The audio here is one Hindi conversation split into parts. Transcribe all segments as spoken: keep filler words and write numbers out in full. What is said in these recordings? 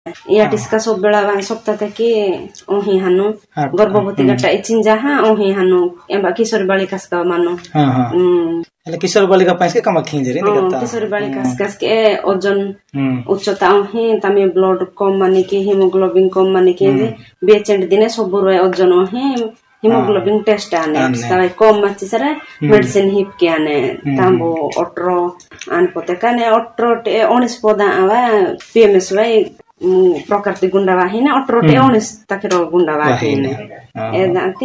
या टिस्का सब बेला बाय सप्ताह तक ओही हानु गर्भवती गटा इचिन जहा ओही हानु एबा किशोर बालिका का मानो हां हां એટલે કિશોર બાલિકા પાસે કે કમા ખીંજરી ને કરતા કિશોર બાલિકા કાસ કે ઓજન ઉચ્ચતા ઓही तमे ब्लड कम माने के हीमोग्लोबिन कम माने के बेचेंट दिने सब रय ओजन ओही हीमोग्लोबिन टेस्ट आने सबै कम माछि सरे मेडिसिन हिप के आने तांबो अठारह आन पते काने अठारह उन्नीस पदा आवा पीएमएस वाई प्रकृति गुंडा वाहिने अठारह उन्नीस तक गुंडा वाहिने ए दाते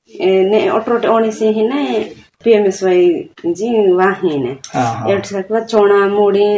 ने अठारह उन्नीस हिने पीएमएस वाई जी वाहिने एट सकवा चोणा मुड़ी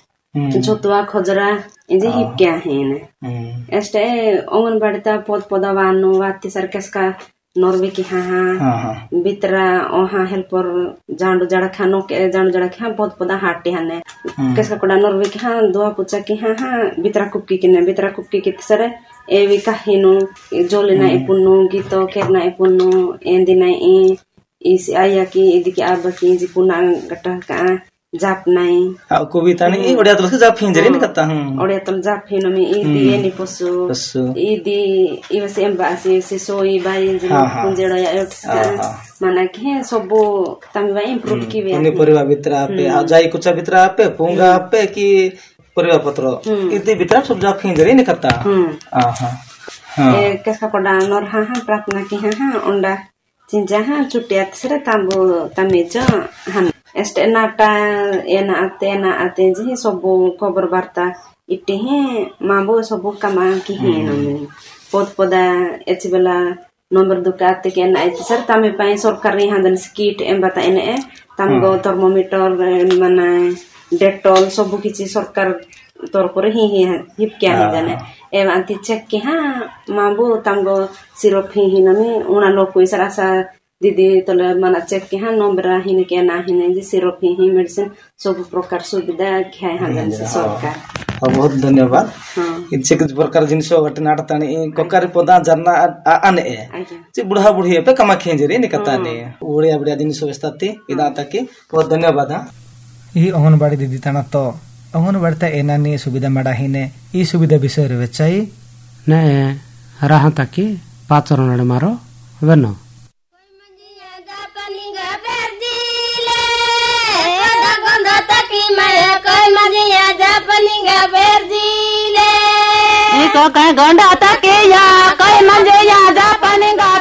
छोतुआ खजरा जी हिप के आहिने एस्टे अंगनबाड़ी ता पद पदवानो वाती सरकस का नॉर्वे की हाँ बितरा ओहा हेल्पर जांडू जड़ा खानो के जांडू जड़ा खा बहुत पदा हाटे हने कैसा कोड़ा नॉर्वे की हाँ दुआ पुचा की हाँ हाँ बितरा कुक्की की ने बितरा कुक्की की सरे एवी काहिनो जोलेना इपुन्नो गीतो केरना इपुन्नो एंदिना ई इस आया की इदिकी आबा की जी पुना गटा का जाप नाही आ कविता ने ओडिया तल के जाप फिंजरी ने कता हूं ओडिया तल जाप फिनो में ई दी एनी पसु ई दी इवसे एम्बासी से सोई बाई जे पुंजेडा या एटका माना के सबो तमे इंप्रूव की वे ने परिवा भितरा पे आ जाई कुचा भितरा पे पुंगा पे की परिवा पत्र इदी भितरा सब जाप फिंजरी ने कता आ हां ए केसका कोडा नर हां हां प्रार्थना की हां हां ओंडा चिंजा हां चुटिया तसरे तांबो तमेज हां एस्ट नाटा एना आते ना आते जी सबो खबर वार्ता इटे हैं माबो सबो कमा की हैं नमे पद पदा एच बेला नंबर दुकाते के ना आते सर तमे पाए सरकार रे हांदन किट एम बता एने तमगो थर्मोमीटर माने डेटॉल सबो किछि सरकार तोर पर ही ही हिप क्या है जाने एम अंति चेक के हां माबो तमगो सिरप ही नमे उना लोग कोई सरासा दीदी तले माना चेक के हाँ नंबर हिने के ना हिने जी सिरप ही मेडिसिन सब प्रकार सुविधा खाए हाँ जन सरकार बहुत धन्यवाद इच्छे कुछ प्रकार जिनिस गटे नाटतानी कोकारी पदा जरना आने जे बुढ़ा बुढ़ी पे कमा खेंजरी ने कताने ओडिया बढ़िया जिनिस व्यवस्थाती इदा तक बहुत धन्यवाद हां ई अंगनबाड़ी दीदी ताना तो अंगनबाड़ी ता एनानी सुविधा माडा हिने ई सुविधा विषय रे वेचाई ने राहा ताकी पाचरण मारो वेनो कोई गंडा तकिया कोई मंजे या जापनी गा